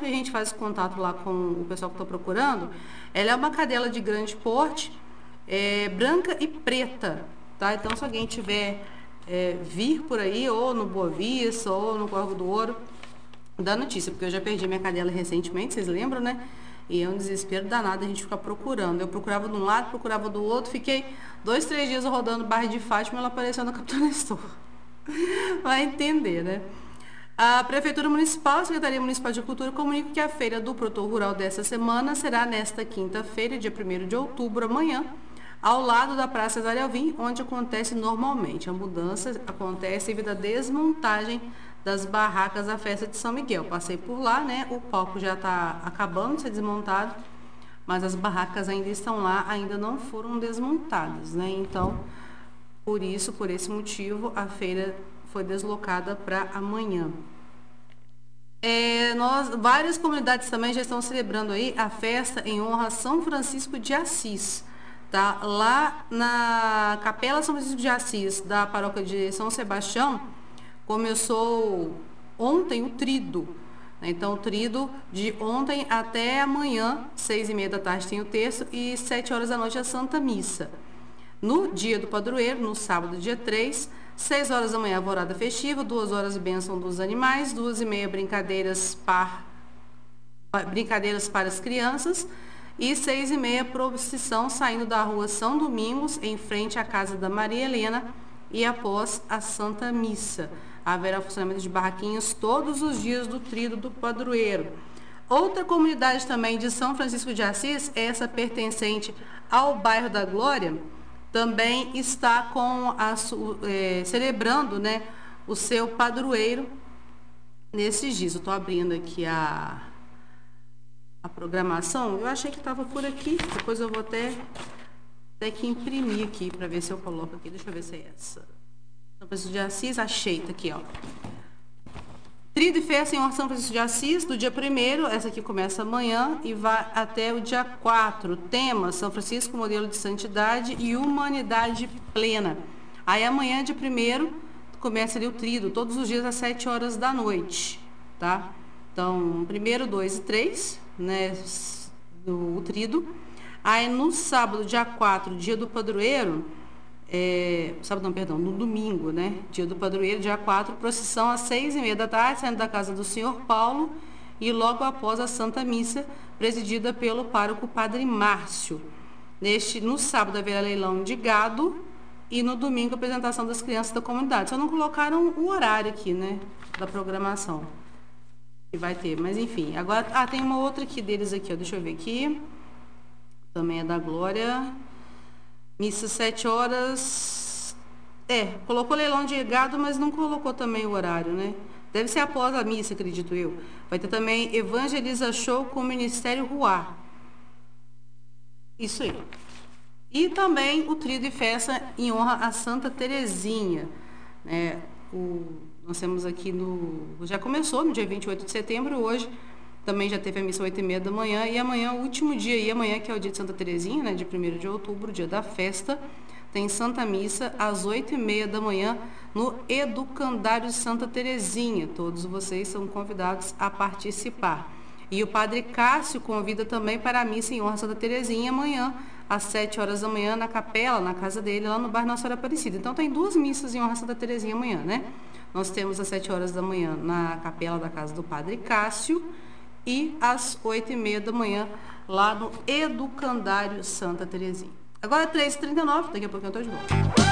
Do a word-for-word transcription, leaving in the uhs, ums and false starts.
que a gente faz contato lá com o pessoal que está procurando, ela é uma cadela de grande porte, é, branca e preta, tá? Então, se alguém tiver é, vir por aí, ou no Boa Vista, ou no Corvo do Ouro, dá notícia, porque eu já perdi minha cadela recentemente, vocês lembram, né? E é um desespero danado a gente ficar procurando. Eu procurava de um lado, procurava do outro, fiquei dois, três dias rodando o bairro de Fátima, ela apareceu na Capitão Nestor. Vai entender, né? A Prefeitura Municipal, a Secretaria Municipal de Cultura, comunica que a Feira do Produtor Rural dessa semana será nesta quinta-feira, dia primeiro de outubro, amanhã, ao lado da Praça Cesário Alvim, onde acontece normalmente. A mudança acontece devido à desmontagem das barracas da festa de São Miguel. Passei por lá, né? O palco já está acabando de ser desmontado, mas as barracas ainda estão lá, ainda não foram desmontadas, né? Então, por isso, por esse motivo, a feira foi deslocada para amanhã. É, nós, várias comunidades também já estão celebrando aí a festa em honra a São Francisco de Assis, tá? Lá na Capela São Francisco de Assis, da paróquia de São Sebastião, começou ontem o trido. Então, o trido de ontem até amanhã, seis e meia da tarde tem o terço e sete horas da noite a Santa Missa. No dia do padroeiro, no sábado, dia três, seis horas da manhã, alvorada festiva, duas horas bênção dos animais, duas e meia brincadeiras, par, brincadeiras para as crianças e seis e meia procissão saindo da rua São Domingos, em frente à casa da Maria Helena e após a Santa Missa. Haverá funcionamento de barraquinhos todos os dias do trido do padroeiro. Outra comunidade também de São Francisco de Assis, essa pertencente ao bairro da Glória, também está com a, é, celebrando, né, o seu padroeiro nesses dias. Eu estou abrindo aqui a, a programação. Eu achei que estava por aqui, depois eu vou até, até que imprimir aqui para ver se eu coloco aqui. Deixa eu ver se é essa. São Francisco de Assis, achei, tá aqui, ó. Trido e festa em São Francisco de Assis, do dia primeiro, essa aqui começa amanhã e vai até o dia quatro. Tema, São Francisco, modelo de santidade e humanidade plena. Aí amanhã, dia primeiro, começa ali o trido, todos os dias às sete horas da noite, tá? Então, primeiro, dois e três, né, do, o trido. Aí no sábado, dia quatro, dia do padroeiro, É, sábado não, perdão, no domingo, né? Dia do padroeiro, dia quatro, procissão às seis e meia da tarde, saindo da casa do senhor Paulo e logo após a Santa Missa, presidida pelo pároco Padre Márcio. Neste, no sábado haverá leilão de gado e no domingo a apresentação das crianças da comunidade. Só não colocaram o horário aqui, né? Da programação que vai ter, mas enfim. Agora, ah, tem uma outra aqui deles aqui, ó, deixa eu ver aqui. Também é da Glória. Missa sete horas. É, colocou leilão de gado, mas não colocou também o horário, né? Deve ser após a missa, acredito eu. Vai ter também Evangeliza Show com o Ministério Ruá. Isso aí. E também o trido e festa em honra a Santa Terezinha. Né? O, nós temos aqui no... Já começou no dia vinte e oito de setembro, hoje também já teve a missa às oito e meia da manhã, e amanhã, o último dia, e amanhã, que é o dia de Santa Terezinha, né, de primeiro de outubro, dia da festa, tem Santa Missa às oito e meia da manhã no Educandário Santa Terezinha. Todos vocês são convidados a participar. E o Padre Cássio convida também para a missa em honra a Santa Terezinha amanhã, às sete horas da manhã, na capela, na casa dele, lá no bairro Nossa Senhora Aparecida. Então, tem duas missas em honra a Santa Terezinha amanhã, né? Nós temos às sete horas da manhã na capela da casa do Padre Cássio, e às oito e meia da manhã, lá no Educandário Santa Terezinha. Agora, três e trinta e nove, daqui a pouco eu estou de volta.